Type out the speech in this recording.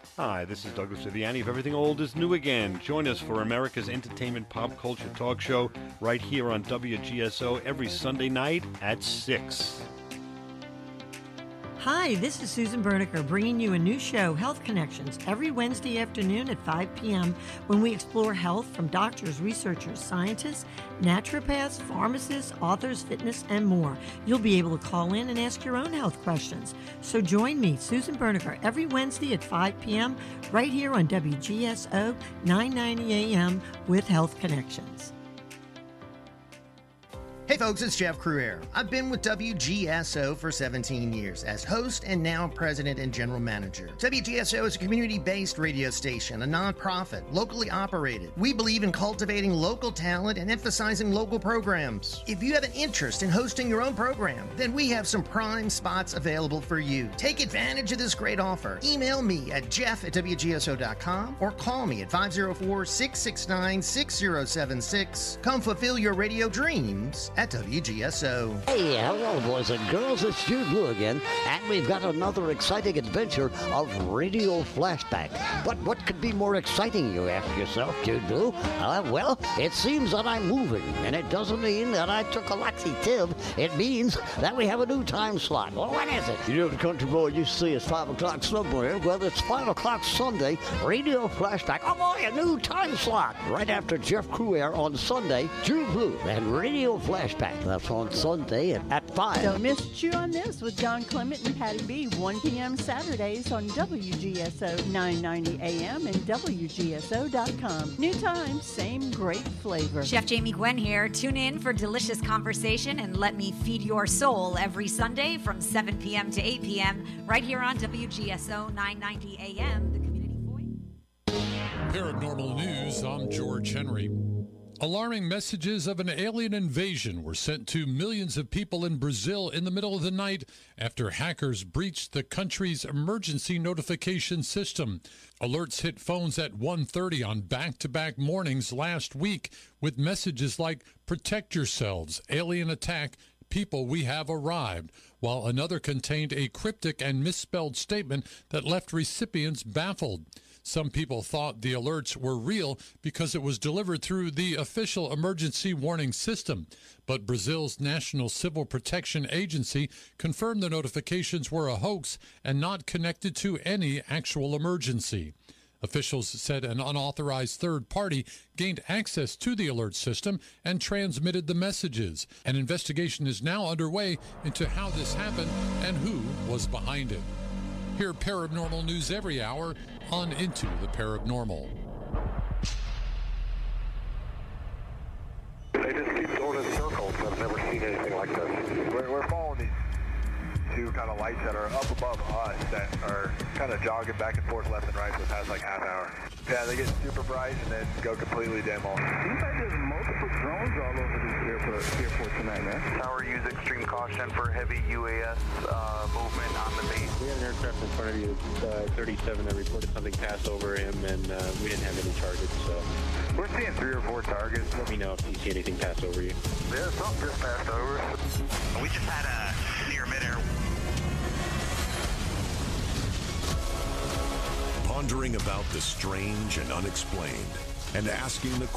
Hi, this is Douglas Viviani of Everything Old is New Again. Join us for America's entertainment pop culture talk show right here on WGSO every Sunday night at 6. Hi, this is Susan Berniker bringing you a new show, Health Connections, every Wednesday afternoon at 5 p.m. when we explore health from doctors, researchers, scientists, naturopaths, pharmacists, authors, fitness, and more. You'll be able to call in and ask your own health questions. So join me, Susan Berniker, every Wednesday at 5 p.m. right here on WGSO 990 AM with Health Connections. Hey folks, it's Jeff Cruere. I've been with WGSO for 17 years as host and now president and general manager. WGSO is a community-based radio station, a nonprofit, locally operated. We believe in cultivating local talent and emphasizing local programs. If you have an interest in hosting your own program, then we have some prime spots available for you. Take advantage of this great offer. Email me at jeff@wgso.com or call me at 504-669-6076. Come fulfill your radio dreams at WGSO. Hey, hello, boys and girls. It's Jude Blue again, and we've got another exciting adventure of Radio Flashback. But what could be more exciting, you ask yourself, Jude Blue? Well, it seems that I'm moving, and it doesn't mean that I took a laxative. It means that we have a new time slot. Well, what is it? You know, the country boy used to say it's 5 o'clock somewhere. Well, it's 5 o'clock Sunday, Radio Flashback. Oh, boy, a new time slot. Right after Jeff Cruere on Sunday, Jude Blue and Radio Flashback. That's on Sunday at 5. Don't miss Chew on This with John Clement and Patty B. 1 p.m. Saturdays on WGSO 990 AM and WGSO.com. New time, same great flavor. Chef Jamie Gwen here. Tune in for delicious conversation and let me feed your soul every Sunday from 7 p.m. to 8 p.m. right here on WGSO 990 AM, the community voice. Paranormal News, I'm George Henry. Alarming messages of an alien invasion were sent to millions of people in Brazil in the middle of the night after hackers breached the country's emergency notification system. Alerts hit phones at 1:30 on back-to-back mornings last week with messages like, "Protect yourselves, alien attack, people, we have arrived," while another contained a cryptic and misspelled statement that left recipients baffled. Some people thought the alerts were real because it was delivered through the official emergency warning system. But Brazil's National Civil Protection Agency confirmed the notifications were a hoax and not connected to any actual emergency. Officials said an unauthorized third party gained access to the alert system and transmitted the messages. An investigation is now underway into how this happened and who was behind it. Hear paranormal news every hour on Into the Paranormal. They just keep going in circles. I've never seen anything like this. We're following these two kind of lights that are up above us that are kind of jogging back and forth left and right for the past like half hour. Yeah, they get super bright and then go completely dim on. Seems like there's multiple drones all over this airport tonight, man. Tower, use extreme caution for heavy UAS movement on the base. We had an aircraft in front of you, 37, that reported something pass over him, and we didn't have any targets, so. We're seeing 3 or 4 targets. Let me know if you see anything pass over you. Yeah, something just passed over. We just had a near midair. Pondering about the strange and unexplained and asking the